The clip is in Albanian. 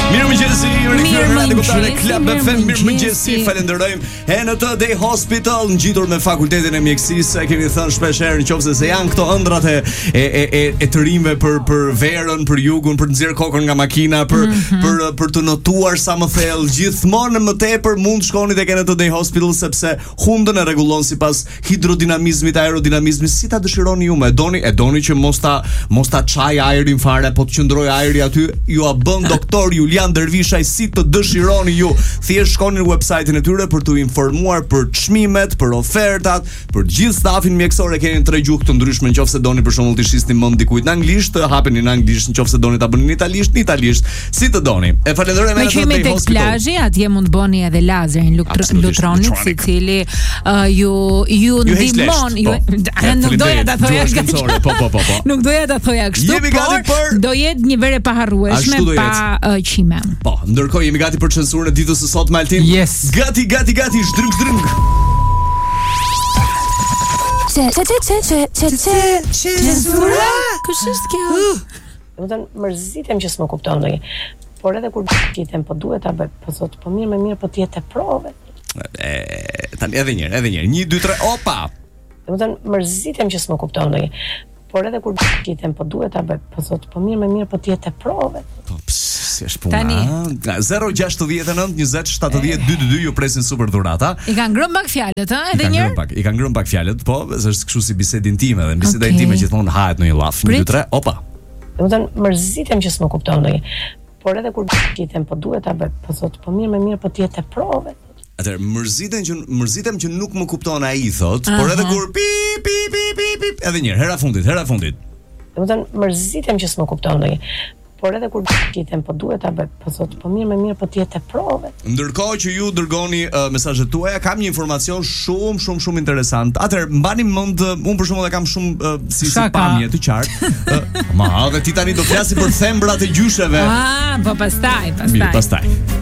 Mirëmëngjesi, falenderojmë NT Day Hospital, ngjitur me fakultetin e mjekësisë. Kemi thënë shpesh herë, nëse se janë këto ëndrat e të rinjve për verën, për jugun, për të nxjerrë kokën nga makina, për të notuar sa më thellë, gjithmonë më tepër mund shkoni tek NT Day Hospital sepse hundën e rregullon sipas hidrodinamizmit, aerodinamizmit, si ta dëshironi ju. E doni që mos ta çaj ajrin fare, po të qëndroj ajri aty, ju a bën doktor Julian Dervishaj si të dëshironi ju. Thjesht shkoni në website-in e tyre për të informuar për çmimet, për ofertat, për gjithë stafin mjekësor. E keni 3 gjuhë të ndryshme, nëse doni për shembull të shisni mend dikujt në anglisht, hapeni në anglisht, nëse doni ta bëni në italisht, si të doni. E falenderojmë edhe për tek plazhi, atje mund të bëni edhe lazerin lutronit, secili ju ndihmon. Nuk doja ta thoja kështu. Nuk doja ta thoja kështu, por do jetë një verë pa harrueshme pa qime. Po, ndërkohë jemi gati për censurën e ditës së sotme, Altin. Yes. Gati, shdrëng. Censura? Kush është kjo? Domethënë mërzitem që s'më kupton ndonjë. Por edhe kur gjitem, po duhet ta bëj, po thot, po mirë, po ti jetë prove. Tani edhe një herë, 1 2 3, opa. Domethënë mërzitem që s'më kupton ndonjë. Por edhe kur gjitem, po duhet ta bëj, po thot, po mirë, po ti jetë prove. Po si është puna? 069 20 70 222 ju presin super dhurata. I kanë ngrënë pak fjalët, ha, edhe një herë. I kanë ngrënë pak fjalët, po, është kështu si bisedë intime dhe biseda intime gjithmonë hahet në një llaf. 1 2 3, opa. Domethënë mërzitem që s'më kupton ndonjë. Por edhe kur gjitem, po duhet ta bëj, po thot, po mirë, po ti jetë prove. Atëherë mërzitem që nuk më kupton ai thot, por edhe kur pi edhe një herë, hera fundit. Domethënë mërzitem që s'më kupton ndonjë. Por edhe kur gjitem, po duhet ta bëj, po thot, po mirë, po ti jetë prove. Ndërkohë që ju dërgoni mesazhet tuaja, kam një informacion shumë interesant. Atëherë mbani mend, unë për shembull e kam shumë si pamje të qartë. Ma, dhe ti tani do flasi për thembrat e gjysheve. Po pastaj. Mirë, pastaj.